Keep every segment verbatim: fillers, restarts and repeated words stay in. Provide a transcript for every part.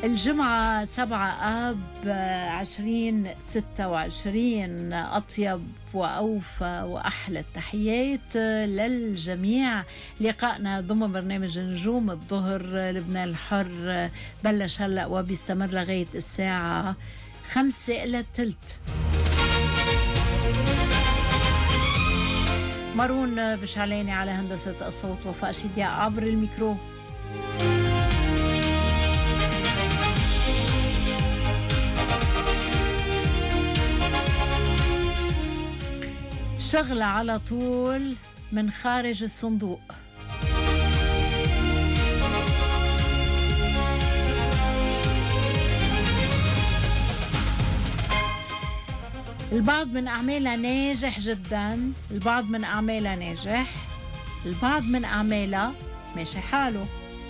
الجمعة سبعة آب عشرين ستة وعشرين. أطيب وأوفى وأحلى التحيات للجميع. لقائنا ضمن برنامج نجوم الظهر لبنان الحر بلش هلأ وبيستمر لغاية الساعة خمسة إلى الثلث. مارون بشعلاني على هندسة الصوت، وفاء شديع عبر الميكرو. شغلة على طول من خارج الصندوق. البعض من أعمالها ناجح جدا، البعض من أعمالها ناجح، البعض من أعمالها ماشي حاله.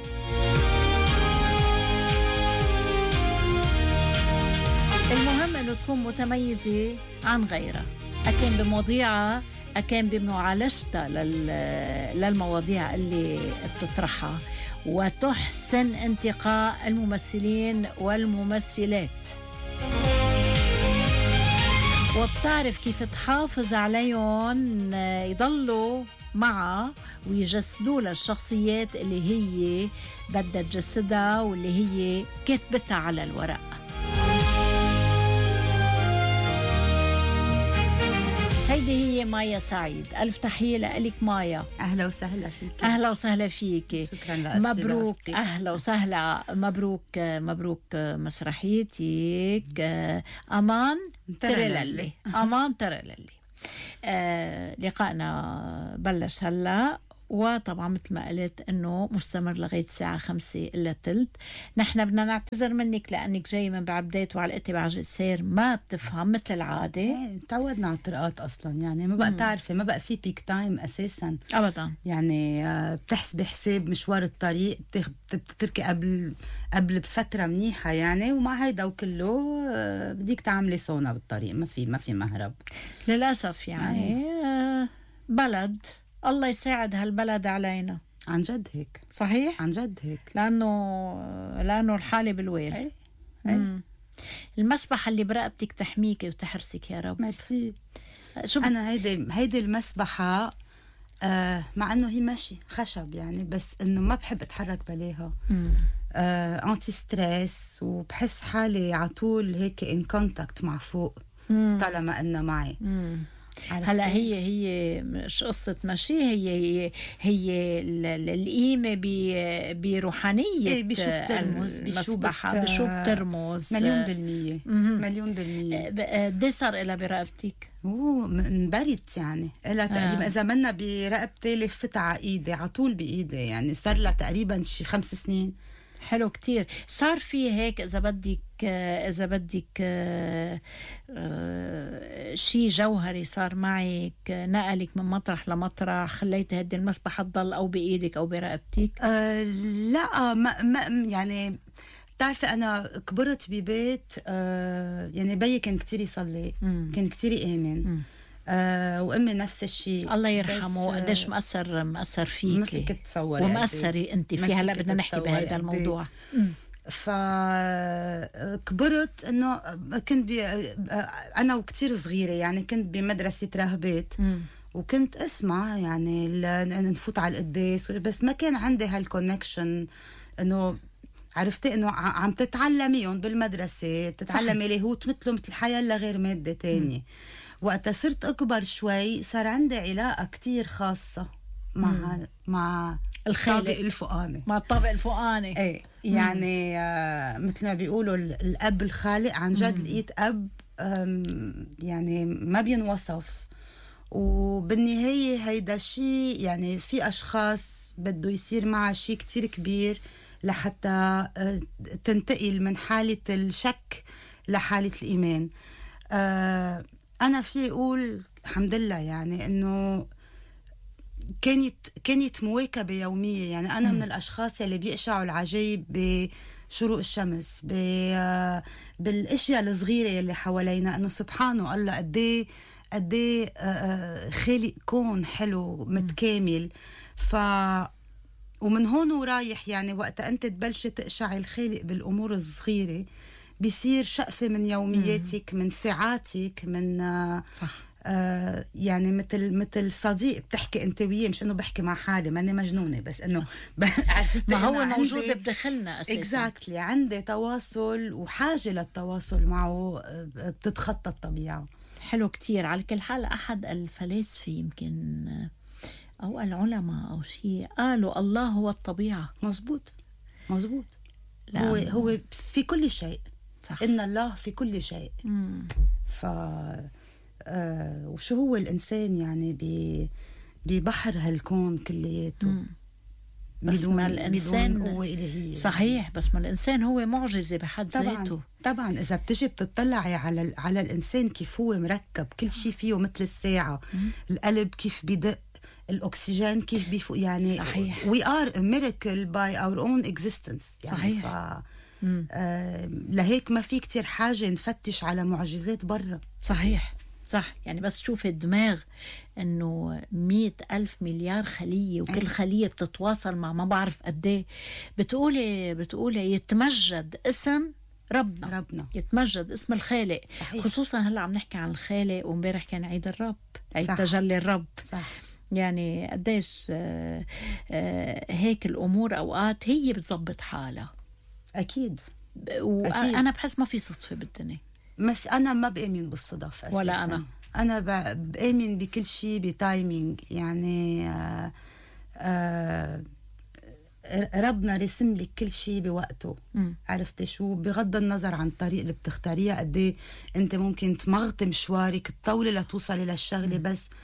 المهم أنه تكون متميزة عن غيرها، أكان بمواضيعها أكان بمعالجتها للمواضيع اللي بتطرحها، وتحسن انتقاء الممثلين والممثلات، وبتعرف كيف تحافظ عليهم يضلوا معها ويجسدوا للشخصيات اللي هي بدها تجسدها واللي هي كتبتها على الورق. هيدي هي مايا سعيد. ألف تحية لك مايا. أهلا وسهلا فيك. أهلا وسهلا فيك. شكرا مبروك. أهلا وسهلا. مبروك مبروك مسرحيتك أمان ترللي. أمان ترللي. آه لقائنا بلش هلا، وطبعا مثل ما قلت انه مستمر لغايه الساعه خمسة الا الثلث. نحن بدنا نعتذر منك لانك جاي من بعبدات وعلقتي بعجل السير ما بتفهم مثل العاده. ايه تعودنا على الطرقات اصلا، يعني ما بقى مم. تعرفي ما بقى في بيك تايم اساسا ابدا. يعني بتحسبي حساب مشوار الطريق، بتتركي قبل قبل بفتره منيحه يعني، ومع هيدا وكله بديك تعملي سونا بالطريق، ما في ما في مهرب للاسف يعني. آه بلد الله يساعد هالبلد علينا. عن جد هيك. صحيح عن جد هيك، لأنه لأنه الحالة بالويل. أي. أي. المسبحة اللي برقبتك تحميك وتحرسك يا رب. ميرسي. شوف أنا هيدي هيدي المسبحة آه مع إنه هي ماشي خشب يعني، بس إنه ما بحب أتحرك بليها. آه أنتي ستريس، وبحس حالي عطول هيك إن كونتاكت مع فوق مم. طالما إنه معي. مم. هلا هي هي مش قصة مشي، هي هي هي القيمة بروحانية المسبحة بشو بترمز. مليون بالمية. مليون بالمية. قد صار إلها برقبتك؟ هو انبرت يعني إلها تقريبا، إذا منا برقبتي لفتها على إيدي عطول بإيدي يعني، صار لها تقريبا شي خمس سنين. حلو كتير. صار في هيك إذا بدك إذا بدك شيء جوهري صار معك نقلك من مطرح لمطرح، خليت هدي المسبحة تضل أو بإيدك أو برقبتك؟ أه لا ما, ما يعني تعرفي أنا كبرت ببيت أه يعني بيي كان كتير يصلي، كان كتير آمن. آه وأمي نفس الشيء الله يرحمه. قديش مأثر مأثر فيك، ما فيك تصوري ومأثري أنت فيها. هلا بدنا نحكي بهذا الموضوع. فكبرت إنه كنت بي أنا وكتير صغيرة يعني، كنت بمدرسة راهبات وكنت أسمع يعني نفوت على القداس، بس ما كان عندي هالكونكشن إنه عرفتي إنه عم تتعلميهم بالمدرسة، بتتعلمي لاهوت مثله مثل حياة غير مادة تانية. م. وقت صرت أكبر شوي صار عندي علاقة كتير خاصة مع مم. مع الطابق الفوقاني، مع الطابق الفوقاني. ايه يعني آه مثل ما بيقولوا الأب الخالق. عن جد لقيت أب يعني ما بينوصف. وبالنهاية هيدا الشيء يعني في أشخاص بده يصير معها شيء كتير كبير لحتى آه تنتقل من حالة الشك لحالة الإيمان. آه أنا في أقول الحمد لله يعني إنه كانت كانت مواكبة يومية يعني. أنا م. من الأشخاص اللي بيقشعوا العجيب بشروق الشمس، بالأشياء الصغيرة اللي حوالينا، إنه سبحانه الله قديه قديه خالق كون حلو متكامل. ف ومن هون ورايح يعني وقت أنت تبلش تقشع الخالق بالأمور الصغيرة بيصير شقفة من يومياتك، من ساعاتك، من صح. آه يعني مثل مثل صديق بتحكي انت وياه، مش انه بحكي مع حالي ماني مجنونه، بس انه ما هو موجود بداخلنا اساسا. اكزاكتلي exactly. عندي تواصل وحاجه للتواصل معه بتتخطى الطبيعه. حلو كتير. على كل حال احد الفلاسفه يمكن او العلماء او شيء قالوا الله هو الطبيعه. مزبوط مزبوط. هو هو في كل شيء. صح. ان الله في كل شيء. مم. ف آه وشو هو الإنسان يعني ببحر هالكون كلياته. بس ما الإنسان بدون قوة إلهية. صحيح. بس ما الإنسان هو معجزة بحد طبعاً ذاته. طبعا إذا بتجي بتطلعي على على الإنسان كيف هو مركب، كل شيء فيه مثل الساعة. مم. القلب كيف بدق، الأكسجين كيف بيفوق، يعني صحيح. we are a miracle by our own existence يعني. صحيح. ف... آه لهيك ما في كتير حاجة نفتش على معجزات برا. صحيح صح. يعني بس شوف الدماغ انه مئة ألف مليار خلية، وكل خلية بتتواصل مع ما بعرف قديه. بتقولي بتقولي يتمجد اسم ربنا. ربنا يتمجد اسم الخالق. صحيح. خصوصا هلا عم نحكي عن الخالق، ومبارح كان عيد الرب، عيد صح. تجلي الرب. صح. يعني قديش آه آه هيك الامور اوقات هي بتزبط حالها. اكيد. وانا بحس ما في صدفة بالدنيا. ما في، أنا ما بآمن بالصدف أساساً. ولا أنا أنا بآمن بكل شيء بتايمينج يعني. آآ آآ ربنا رسم لك كل شيء بوقته. م. عرفتي شو؟ بغض النظر عن الطريق اللي بتختاريها قد ايه انت ممكن تمغطي مشوارك تطولي لتوصلي للشغله، م. بس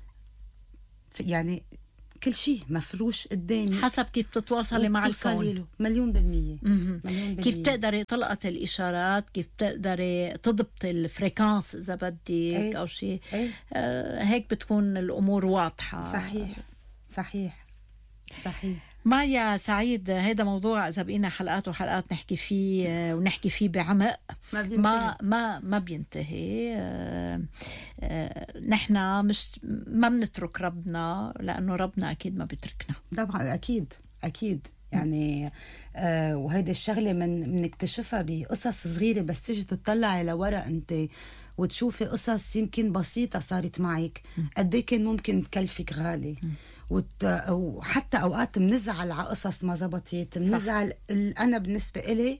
يعني كل شيء مفروش قدامي حسب كيف بتتواصلي مع الكون. مليون بالمية. مليون بالمية. كيف تقدري تلقط الإشارات، كيف تقدري تضبط الفريكانس إذا بدك ايه؟ أو شيء ايه؟ آه هيك بتكون الأمور واضحة. صحيح صحيح صحيح. مايا سعيد، هذا موضوع إذا بقينا حلقات وحلقات نحكي فيه ونحكي فيه بعمق ما ما ما, ما بينتهي. آه آه نحن مش ما بنترك ربنا، لأنه ربنا أكيد ما بيتركنا. طبعا أكيد أكيد يعني. آه وهيدي الشغلة من منكتشفها بقصص صغيرة، بس تيجي تطلعي لورا أنت وتشوفي قصص يمكن بسيطة صارت معك قد ايه كان ممكن تكلفك غالي. وت... وحتى أوقات منزعل على قصص ما زبطت، منزعل. أنا بالنسبة إلي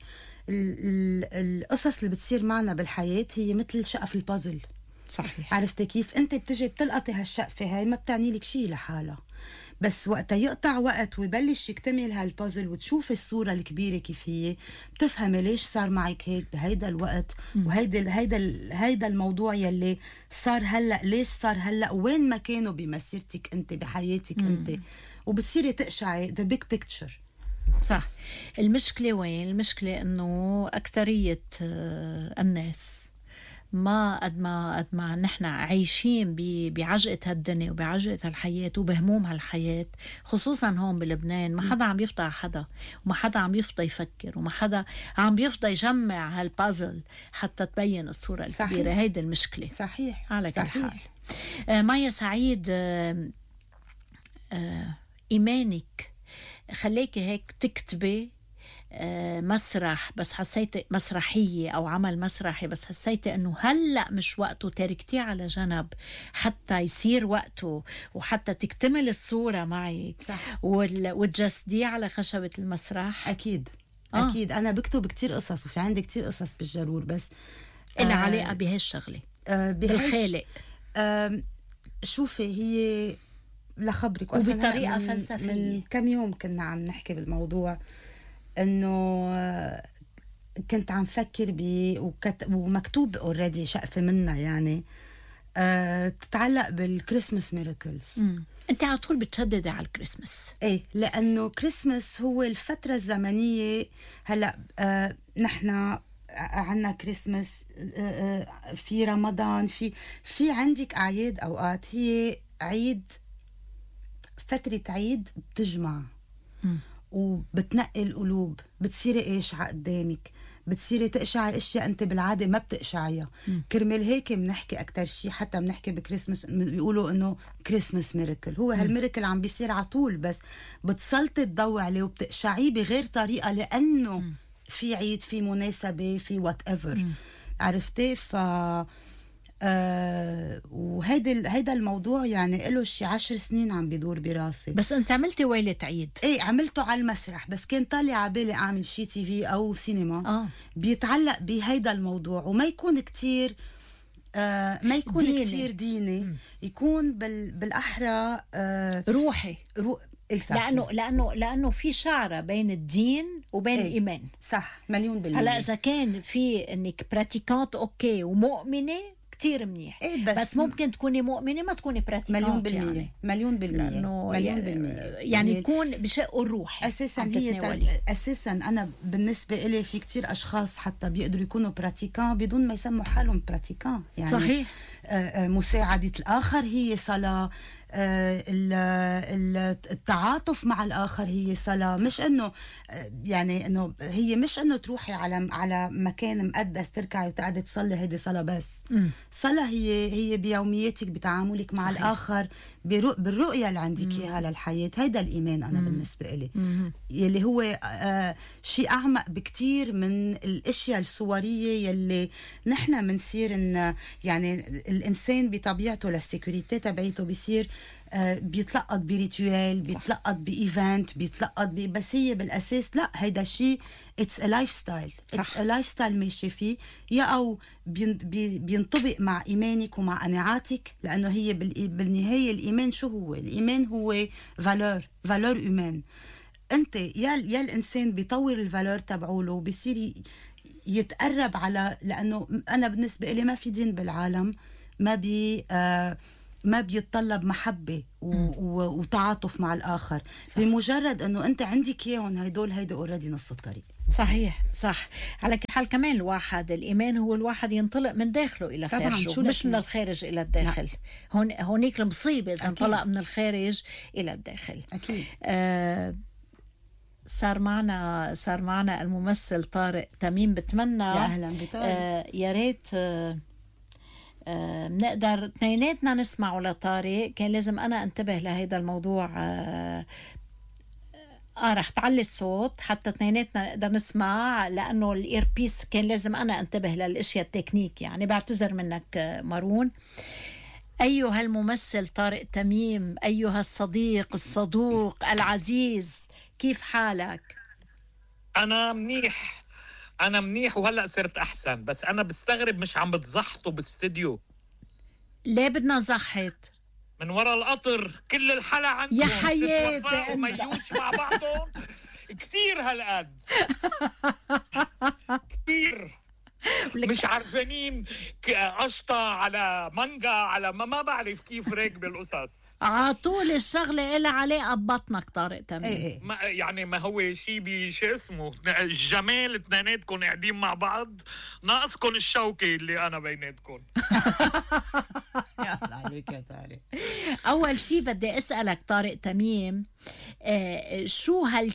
القصص اللي بتصير معنا بالحياة هي مثل شقف البازل. صحيح. عرفتي كيف؟ أنت بتجي بتلقطي هالشقفة هاي ما بتعني لك شيء لحالها، بس وقتها يقطع وقت ويبلش يكتمل هالبازل وتشوف الصورة الكبيرة كيف هي، بتفهمي ليش صار معك هيك بهيدا الوقت. م. وهيدا هيدا هيدا الموضوع يلي صار هلأ، ليش صار هلأ، وين مكانه بمسيرتك انت بحياتك. م. انت وبتصيري تقشعي the big picture. صح. المشكلة وين؟ المشكلة انه أكترية الناس ما قد ما قد ما نحن عايشين بعجقة هالدنيا وبعجقة هالحياة وبهموم هالحياة، خصوصا هون بلبنان. ما حدا عم يفضى حدا، وما حدا عم يفضى يفكر، وما حدا عم يفضى يجمع هالبازل حتى تبين الصورة الكبيرة. هيدي المشكلة. صحيح. على كل صحيح. حال. آه مايا سعيد، آه آه إيمانك خليكي هيك تكتبي مسرح، بس حسيت مسرحية أو عمل مسرحي، بس حسيت أنه هلأ مش وقته، تركتيه على جنب حتى يصير وقته وحتى تكتمل الصورة معك. صح. وتجسديه على خشبة المسرح. أكيد. آه. أكيد. أنا بكتب كتير قصص وفي عندي كتير قصص بالجرور، بس إلها آه علاقة بهالشغلة. آه بالخالق. آه شوفي هي لخبرك وبطريقة من فلسفية. من كم يوم كنا عم نحكي بالموضوع، انه كنت عم فكر ب وكت... ومكتوب اوريدي شقفه منها يعني أه... بتتعلق بالكريسماس ميراكلز. انت على طول بتشددي على الكريسماس. ايه، لانه كريسماس هو الفتره الزمنيه. هلا أه... نحن عنا كريسماس، أه... في رمضان، في في عندك اعياد اوقات هي عيد، فتره عيد بتجمع م. وبتنقي القلوب، بتصيري ايش على قدامك، بتصيري تقشعي اشياء انت بالعاده ما بتقشعيها. كرمال هيك بنحكي اكثر شيء، حتى بنحكي بكريسماس بيقولوا انه كريسماس ميراكل. هو هالميراكل عم بيصير على طول، بس بتسلطي الضوء عليه وبتقشعيه بغير طريقه، لانه م. في عيد، في مناسبه، في وات ايفر. عرفتي؟ ف آه وهيدا هيدا الموضوع يعني له شي عشر سنين عم بيدور براسي. بس انت عملتي ويلة عيد؟ ايه عملته على المسرح، بس كان طالع على بالي اعمل شي تي في او سينما آه. بيتعلق بهيدا الموضوع، وما يكون كتير آه ما يكون ديني. كتير ديني م. يكون بال بالاحرى آه روحي رو... exactly. لانه لانه لانه في شعره بين الدين وبين ايه. الايمان. صح، مليون بالمية. هلا اذا كان في انك براتيكانت اوكي ومؤمنه كتير منيح، إيه بس, بس ممكن تكوني مؤمنة ما تكوني براتيكانت. مليون بالمية يعني. مليون بالمية مليون بالمية يعني يكون بشق الروح أساسا. هي أساسا أنا بالنسبة إلي في كتير أشخاص حتى بيقدروا يكونوا براتيكان بدون ما يسموا حالهم براتيكان. يعني صحيح. آه مساعدة الآخر هي صلاة، آه التعاطف مع الآخر هي صلاة. مش إنه يعني إنه هي مش إنه تروحي على على مكان مقدس تركعي وتقعدي تصلي، هيدي صلاة بس. م. صلاة هي هي بيومياتك، بتعاملك مع صحيح. الآخر، بالرؤية اللي عندك إياها للحياة. هيدا الإيمان أنا م. بالنسبة إلي م. يلي هو آه شيء أعمق بكتير من الأشياء الصورية يلي نحن منصير إن يعني الإنسان بطبيعته للسيكوريتي تبعيته بيصير آه بيتلقط بريتوال، بيتلقط بإيفنت، بيتلقط بي بس هي بالأساس لا، هيدا الشيء it's a lifestyle. it's a lifestyle ماشي فيه، يا أو بينطبق مع إيمانك ومع قناعاتك، لأنه هي بالنهاية الإيمان شو هو؟ الإيمان هو valeur valeur humaine. أنت يا يا الإنسان بيطور الفالور تبعوله وبيصير يتقرب على، لأنه أنا بالنسبة إلي ما في دين بالعالم ما بي آه ما بيتطلب محبة وتعاطف مع الآخر. صح. بمجرد أنه أنت عندك إياهم هيدول، هيدا أوريدي نص الطريق. صحيح صح. على كل حال كمان الواحد الإيمان هو الواحد ينطلق من داخله إلى خارجه، مش من الخارج إلى الداخل. هون هونيك المصيبة إذا انطلق من الخارج إلى الداخل. أكيد. آه صار معنا صار معنا الممثل طارق تميم. بتمنى يا أهلا بطارق. آه يا ريت آه آه بنقدر اثنيناتنا نسمعه لطارق. كان لازم أنا انتبه لهيدا الموضوع. آه, آه رح تعلي الصوت حتى اثنيناتنا نقدر نسمع، لأنه الإيربيس كان لازم أنا انتبه للأشياء التكنيك. يعني بعتذر منك آه مارون. أيها الممثل طارق تميم، أيها الصديق الصدوق العزيز، كيف حالك؟ أنا منيح أنا منيح وهلأ صرت أحسن، بس أنا بستغرب مش عم بتزحطوا باستديو. ليه بدنا نزحط؟ من وراء القطر كل الحلقة عندهم يا حياتي وميوش مع بعضهم كثير هالقد كثير مش عارفانين قشطة على مانجا على ما ما بعرف كيف راكب القصص. عطول الشغلة إلها علاقة ببطنك طارق تميم. ايه ما يعني ما هو شيء بشي اسمه الجمال. اثنيناتكم قاعدين مع بعض، ناقصكم الشوكة اللي أنا بيناتكم. يلا عليك يا طارق. أول شيء بدي أسألك طارق تميم، آه شو هال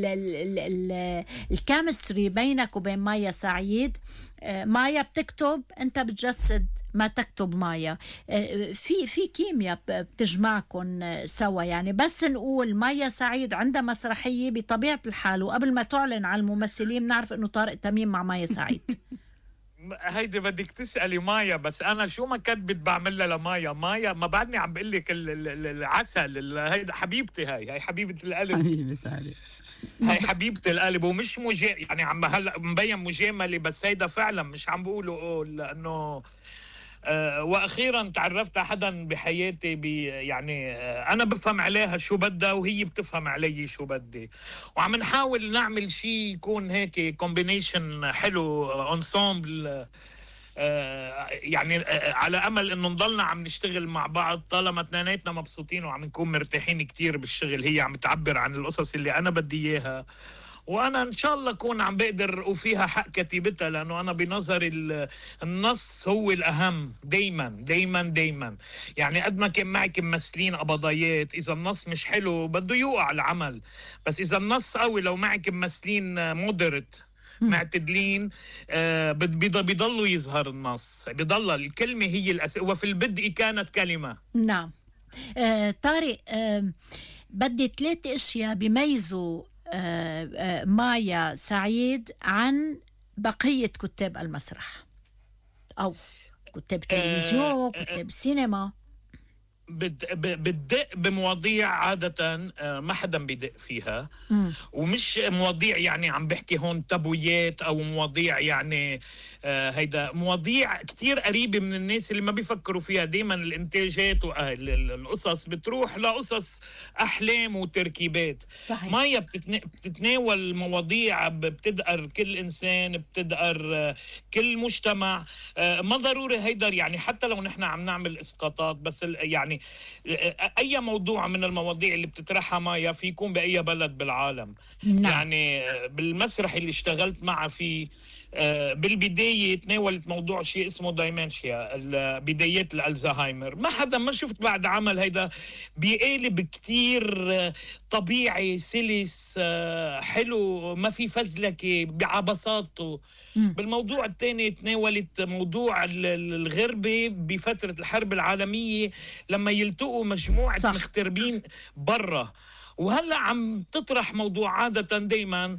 الكيمستري بينك وبين مايا سعيد؟ آه مايا بتكتب، أنت بتجسد ما تكتب مايا. آه في في كيمياء بتجمعكم سوا. يعني بس نقول مايا سعيد عندها مسرحية بطبيعة الحال، وقبل ما تعلن على الممثلين نعرف إنه طارق تميم مع مايا سعيد. هيدي بدك تسألي مايا، بس أنا شو ما كتبت بعملها لمايا. مايا ما بعدني عم بقول لك العسل. هيدا حبيبتي، هاي هاي حبيبة القلب. حبيبة علي. هاي حبيبة القلب. ومش مجا يعني عم هلا مبين مجاملة، بس هيدا فعلا مش عم بقوله لأنه أه. واخيرا تعرفت على حدا بحياتي بي يعني أه انا بفهم عليها شو بدها وهي بتفهم علي شو بدي، وعم نحاول نعمل شيء يكون هيك كومبينيشن حلو انسامبل. أه يعني أه على امل انه نضلنا عم نشتغل مع بعض طالما اثنيناتنا مبسوطين وعم نكون مرتاحين كتير بالشغل. هي عم تعبر عن القصص اللي انا بدي اياها، وانا ان شاء الله اكون عم بقدر وفيها حق كتيبتها، لانه انا بنظري النص هو الاهم دايما دايما دايما. يعني قد ما كان معك ممثلين قبضايات، اذا النص مش حلو بده يوقع العمل. بس اذا النص قوي، لو معك ممثلين مودريت معتدلين، آه بيضلوا يظهر النص، بيضل الكلمة هي الأس... وفي البدء كانت كلمة. نعم. آه طارق، آه بدي ثلاث اشياء بيميزوا آه آه مايا سعيد عن بقية كتاب المسرح او كتاب تلفزيون، آه كتاب سينما. بتدق بمواضيع عادة ما حدا بيدق فيها، م. ومش مواضيع يعني عم بحكي هون تابويات أو مواضيع يعني آه هيدا مواضيع كتير قريبة من الناس اللي ما بيفكروا فيها. دايما الانتاجات والقصص بتروح لقصص أحلام وتركيبات. صحيح. مايا بتتنا... بتتناول مواضيع بتدقر كل إنسان، بتدقر كل مجتمع. آه ما ضروري هيدا يعني حتى لو نحن عم نعمل إسقاطات، بس يعني أي موضوع من المواضيع اللي بتطرحها مايا في يكون بأي بلد بالعالم. نعم. يعني بالمسرح اللي اشتغلت معه فيه بالبداية تناولت موضوع شيء اسمه دايمنشيا، بدايات الألزهايمر. ما حدا ما شفت بعد عمل هيدا بيقالب كتير طبيعي سلس حلو، ما في فزلكة بعبساته. بالموضوع الثاني تناولت موضوع الغربة بفترة الحرب العالمية لما يلتقوا مجموعة صح. مغتربين برا. وهلا عم تطرح موضوع عادة دايما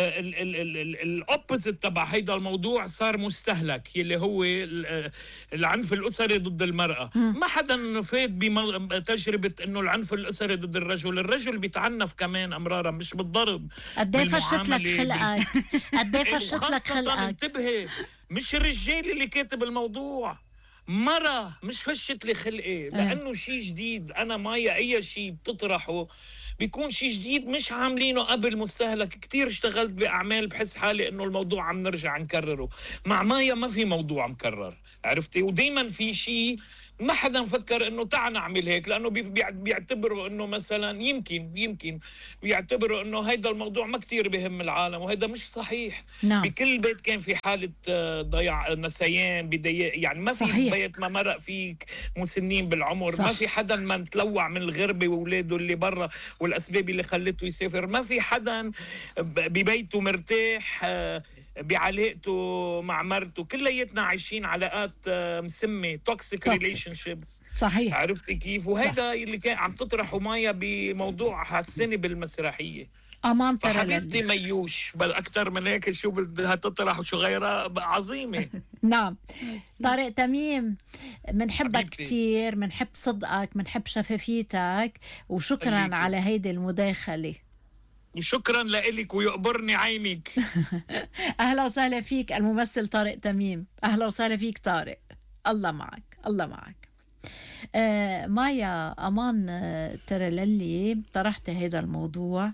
الأوبوزيت تبع هيدا الموضوع صار مستهلك، يلي هو العنف الأسري ضد المرأة. م. ما حدا فاد بتجربة إنه العنف الأسري ضد الرجل. الرجل بيتعنف كمان أمرارا، مش بالضرب. قديه فشت لك خلقك، قديه فشت لك خلقك. انتبهي، مش الرجال اللي كاتب الموضوع، مرة مش فشت لي خلقي، لأنه شيء جديد. أنا مايا أي شيء بتطرحه بيكون شيء جديد مش عاملينه قبل مستهلك. كتير اشتغلت بأعمال بحس حالي إنه الموضوع عم نرجع نكرره. مع مايا ما في موضوع مكرر، عرفتي؟ ودايما في شيء ما حدا مفكر إنه تعال نعمل هيك، لأنه بيعتبروا إنه مثلا يمكن يمكن بيعتبروا إنه هيدا الموضوع ما كتير بهم العالم، وهيدا مش صحيح. نعم. بكل بيت كان في حالة ضياع نسيان بداية، يعني ما في صحيح. بيت ما مرق فيك مسنين بالعمر. صح. ما في حدا ما متلوع من الغربة وولاده اللي برا والأسباب اللي خلته يسافر. ما في حدا ببيته مرتاح بعلاقته مع مرته. كلياتنا عايشين علاقات مسمة توكسيك ريليشن شيبس. صحيح. عرفتي كيف؟ وهيدا اللي كان عم تطرحه مايا بموضوع هالسنة بالمسرحية. أمان ترى فحبيبتي ميوش بل أكتر من هيك شو بدها تطرح وشو غيرها عظيمة. نعم. طارق تميم، منحبك كتير، منحب صدقك، منحب شفافيتك، وشكرا حبيبتي على هيدي المداخلة. وشكرا لإلك ويقبرني عينك. أهلا وسهلا فيك الممثل طارق تميم. أهلا وسهلا فيك طارق. الله معك، الله معك. آه مايا أمان آه ترللي طرحت هذا الموضوع،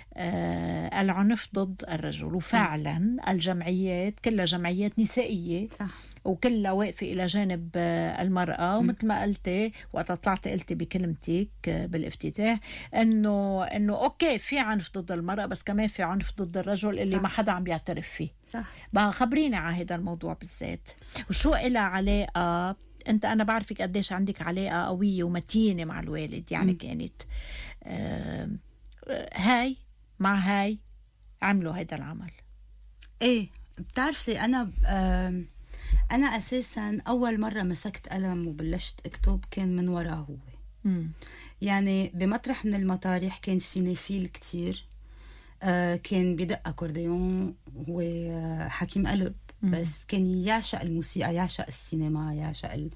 آه العنف ضد الرجل. وفعلا الجمعيات كلها جمعيات نسائية، صح. وكلها واقفة إلى جانب آه المرأة. ومثل ما قلتي وقت طلعت قلتي بكلمتك آه بالافتتاح إنه إنه أوكي في عنف ضد المرأة، بس كمان في عنف ضد الرجل اللي صح. ما حدا عم بيعترف فيه. صح. بقى خبريني على هذا الموضوع بالذات، وشو إلها علاقة. أنت أنا بعرفك قديش عندك علاقة قوية ومتينة مع الوالد، يعني م. كانت آه هاي مع هاي عملوا هيدا العمل. إيه بتعرفي أنا آه أنا أساساً أول مرة مسكت قلم وبلشت أكتب كان من وراه هو. م. يعني بمطرح من المطارح كان سينيفيل كتير، آه كان بدق أكورديون وحكيم قلب، بس كان يعشق الموسيقى، يعشق السينما، يعشق ال...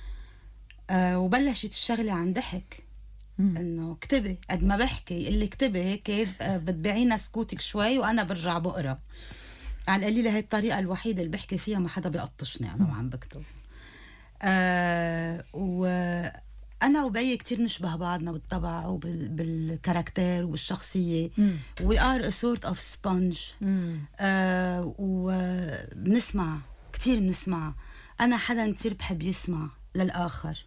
آه وبلشت الشغلة عن ضحك. انه اكتبي قد ما بحكي يقول لي اكتبي هيك بتبيعينا سكوتك شوي وانا برجع بقرا. على القليله هي الطريقه الوحيده اللي بحكي فيها ما حدا بيقطشني انا وعم بكتب. آه وانا وبي كتير نشبه بعضنا بالطبع وبالكاركتير والشخصيه. we are a sort of sponge. آه وبنسمع كتير، بنسمع. انا حدا كتير بحب يسمع للاخر،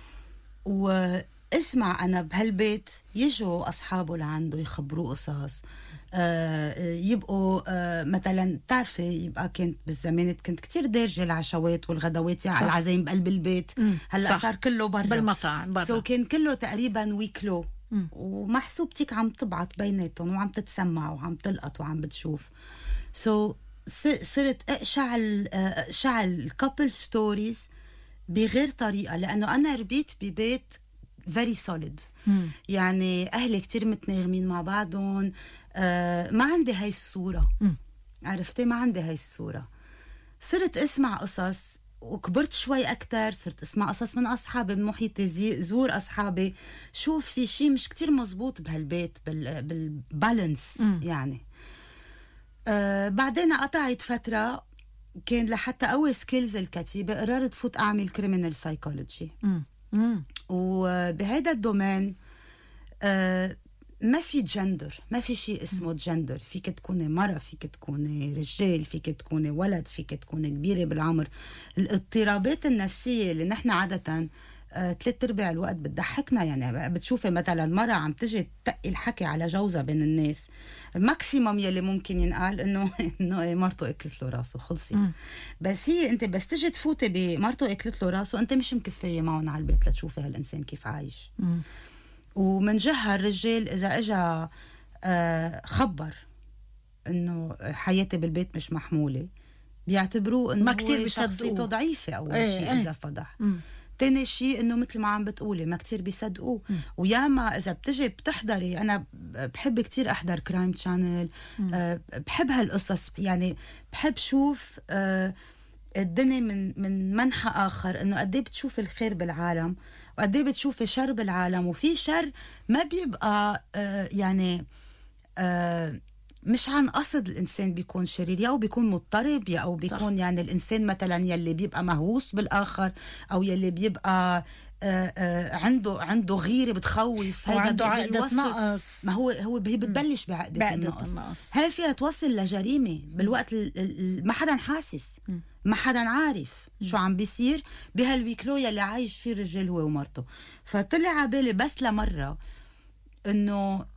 واسمع انا بهالبيت يجوا اصحابه لعنده يخبروه قصص، آه يبقوا آه مثلا تعرفي يبقى كنت بالزمان كنت كتير دارجه العشوات والغدوات يعني العزايم بقلب البيت. هلا صار كله برا بالمطاعم برا، سو كان كله تقريبا ويكلو، ومحسوبتك عم تبعت بيناتهم وعم تتسمع وعم تلقط وعم بتشوف. سو صرت أشعل شعل الكابل ستوريز بغير طريقة، لأنه أنا ربيت ببيت very solid. مم. يعني أهلي كتير متناغمين مع بعضهم. آه ما عندي هاي الصورة. مم. عرفتي؟ ما عندي هاي الصورة. صرت أسمع قصص وكبرت شوي أكتر، صرت أسمع قصص من أصحابي، من محيطي، زور أصحابي، شوف في شيء مش كتير مزبوط بهالبيت بالبالانس. يعني آه بعدين قطعت فترة، كان لحتى أول سكيلز الكتيبة قررت فوت أعمل كريمينال سايكولوجي. وبهذا الدومين آه ما في جندر، ما في شيء اسمه جندر. فيك تكوني مرة، فيك تكوني رجال، فيك تكوني ولد، فيك تكوني كبيرة بالعمر. الاضطرابات النفسية اللي نحن عادة آه، ثلاث ارباع الوقت بتضحكنا. يعني بتشوفي مثلا مرة عم تجي تقي الحكي على جوزها بين الناس، ماكسيموم يلي ممكن ينقال انه انه مرته اكلت له راسه، خلصت. بس هي انت بس تجي تفوتي بمرته اكلت له راسه، انت مش مكفيه معهم على البيت لتشوفي هالانسان كيف عايش. م. ومن جهة الرجال اذا اجى آه خبر انه حياتي بالبيت مش محمولة، بيعتبروه انه ما كتير شخصيته ضعيفة. اول ايه شيء ايه. اذا فضح. م. تاني شيء انه مثل ما عم بتقولي ما كتير بيصدقوه. وياما اذا بتجي بتحضري، انا بحب كتير احضر كرايم تشانل، أه بحب هالقصص. يعني بحب شوف أه الدنيا من من منحى اخر، انه قد ايه بتشوف الخير بالعالم وقد ايه بتشوفي شر بالعالم. وفي شر ما بيبقى أه يعني أه مش عن قصد الإنسان بيكون شرير، يا أو بيكون مضطرب، يا أو بيكون صح. يعني الإنسان مثلا يلي بيبقى مهووس بالآخر، أو يلي بيبقى آآ آآ عنده عنده غيرة بتخوف، هيدا عنده عقدة نقص. ما هو هو هي بتبلش بعقدة النقص. هاي فيها توصل لجريمة بالوقت ما حدا حاسس، ما حدا عارف م. شو عم بيصير بهالويكلو يلي عايش فيه الرجال هو ومرته. فطلع عبالي بس لمرة إنه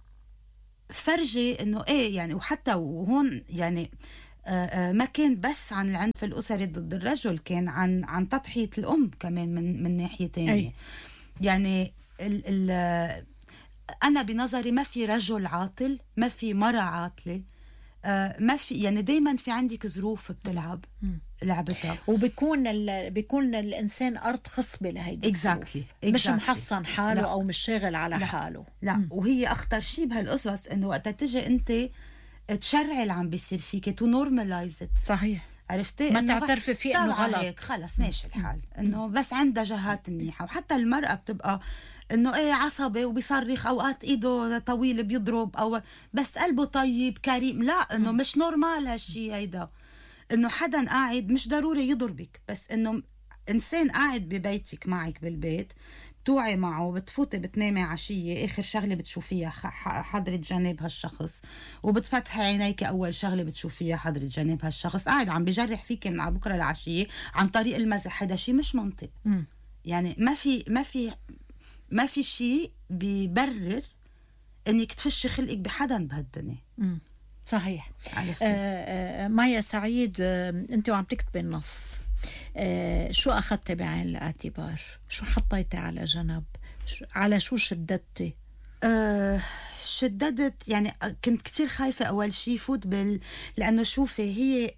فرجي انه ايه يعني. وحتى وهون يعني آآ آآ ما كان بس عن العنف الاسري ضد الرجل، كان عن عن تضحية الام كمان من من ناحية تانية. يعني ال ال انا بنظري ما في رجل عاطل، ما في مرة عاطلة، ما في يعني دايما في عندك ظروف بتلعب م. لعبتها، وبيكون ال... بيكون الانسان ارض خصبه لهيدي exactly. الظروف. exactly. مش محصن حاله لا. او مش شاغل على لا. حاله. لا م. وهي اخطر شيء بهالقصص انه وقت تجي انت تشرعي اللي عم بيصير فيك، تو نورماليز ات. صحيح. عرفتي؟ ما تعترفي فيه انه غلط، هيك خلص ماشي الحال، انه بس عندها جهات منيحه. وحتى المراه بتبقى انه ايه عصبي وبيصرخ، اوقات ايده طويل بيضرب، او بس قلبه طيب كريم. لا، انه مش نورمال هالشي. هيدا انه حدا قاعد مش ضروري يضربك، بس انه انسان قاعد ببيتك معك بالبيت، بتوعي معه، بتفوتي بتنامي عشية، آخر شغلة بتشوفيها حضرة جانب هالشخص، وبتفتحي عينيك أول شغلة بتشوفيها حضرة جانب هالشخص قاعد عم بيجرح فيك من على بكرة العشية عن طريق المزح. هذا شيء مش منطق. م. يعني ما في ما في ما في شيء بيبرر إنك تفشي خلقك بحدا بهالدنيا. م. صحيح. آه آه مايا سعيد، آه أنت وعم تكتبي النص، آه شو أخذتي بعين الاعتبار؟ شو حطيتي على جنب؟ شو على شو شددتي؟ آه شددت يعني كنت كتير خايفة أول شي فوت بال لأنه شوفي هي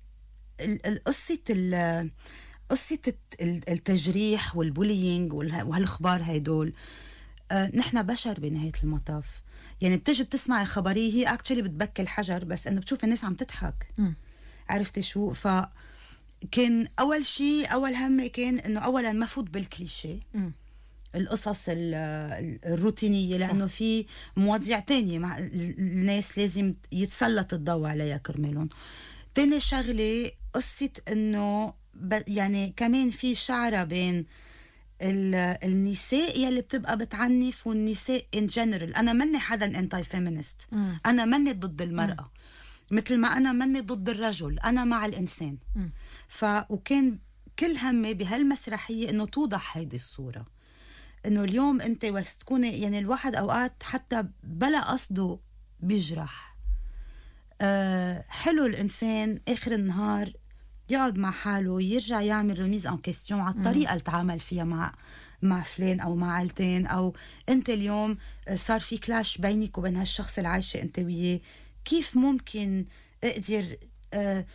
القصة قصة التجريح والبولينج وهالأخبار هيدول. آه نحن بشر بنهاية المطاف. يعني بتجي بتسمعي خبرية هي اكتشلي بتبكي الحجر، بس انه بتشوف الناس عم تضحك. م. عرفتي شو؟ فكان اول شيء اول همي كان انه اولا ما فوت بالكليشيه، م. القصص الروتينيه، لانه في مواضيع تانية مع الناس لازم يتسلط الضوء عليها كرمالهم. تاني شغله قصه انه يعني كمان في شعره بين النساء يلي بتبقى بتعنف والنساء in general. أنا مني حدا انتي فيمينست، أنا مني ضد المرأة، م. مثل ما أنا مني ضد الرجل، أنا مع الإنسان. م. ف وكان كل همي بهالمسرحية إنه توضح هيدي الصورة، إنه اليوم أنت بس تكوني يعني الواحد أوقات حتى بلا قصده بيجرح. أه حلو الإنسان آخر النهار يقعد مع حاله يرجع يعمل ريميز ان كيستيون على الطريقه اللي تعامل فيها مع مع فلان او مع عيلتين، او انت اليوم صار في كلاش بينك وبين هالشخص اللي عايشه انت وياه، كيف ممكن اقدر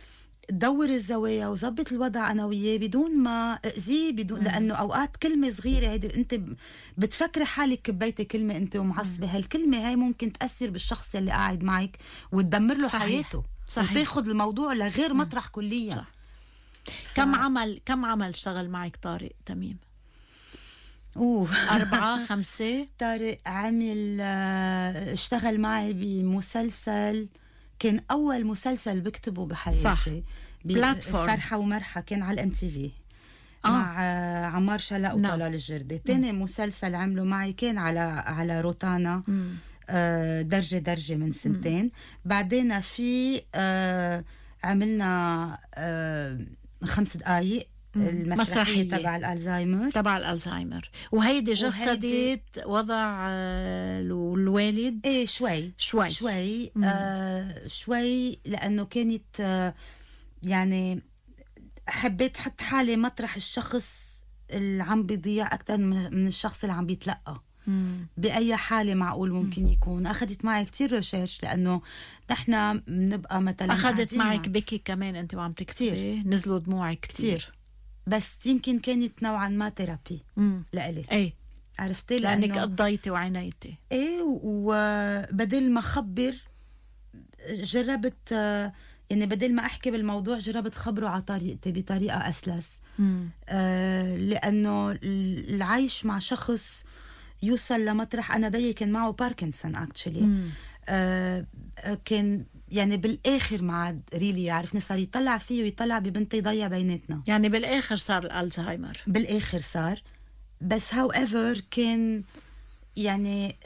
دور الزوايا وظبط الوضع انا وياه بدون ما اذيه، بدون لانه اوقات كلمه صغيره هيدي انت بتفكري حالك كبيتي كلمه انت ومعصبه، هالكلمه هاي ممكن تاثر بالشخص اللي قاعد معك وتدمر له صحيح. حياته صحيح. وتاخذ الموضوع لغير مم. مطرح كليا. صح. ف... كم عمل كم عمل اشتغل معك طارق تميم؟ اوه أربعة خمسة. طارق عمل اشتغل معي بمسلسل، كان أول مسلسل بكتبه بحياتي. صح. بلاتفورم فرحة ومرحة، كان على الام تي في آه. مع عمار شلاء وطلال الجردي. تاني مم. مسلسل عمله معي كان على على روتانا آه درجة درجة من سنتين. مم. بعدين في آه عملنا آه خمس دقايق المسرحية تبع الألزهايمر تبع الألزهايمر وهيدي جسدت وضع الوالد. ايه شوي شوي شوي آه شوي لأنه كانت آه يعني حبيت حط حالي مطرح الشخص اللي عم بيضيع أكتر من الشخص اللي عم بيتلقى. مم. بأي حالة معقول ممكن مم. يكون. أخذت معي كتير ريسيرش لأنه نحن بنبقى مثلا أخذت معك بكي كمان أنت وعم تكتبي، نزلوا دموعك كتير. كتير بس يمكن كانت نوعا ما ثيرابي لإلي. اي عرفتي لأنك قضيتي وعينيتي. ايه وبدل ما خبر جربت يعني بدل ما احكي بالموضوع جربت خبره على طريقتي بطريقه اسلس. آه لانه العيش مع شخص يوصل لمطرح، انا بيي كان معه باركنسون اكشلي آه كان يعني بالاخر ما عاد ريلي يعرفني، صار يطلع فيه ويطلع ببنتي ضيع بيناتنا، يعني بالاخر صار الالزهايمر بالاخر صار. بس هاو ايفر كان يعني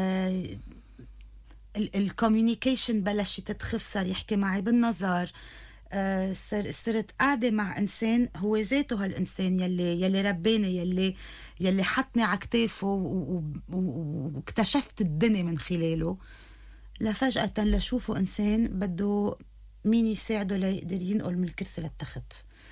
الكوميونيكيشن بلشت تخف، صار يحكي معي بالنظر. آه صرت قاعدة مع إنسان هو ذاته هالإنسان يلي يلي رباني، يلي يلي حطني على كتافه واكتشفت الدنيا من خلاله. لفجأة لشوفه إنسان بده مين يساعده ليقدر ينقل من الكرسي للتخت.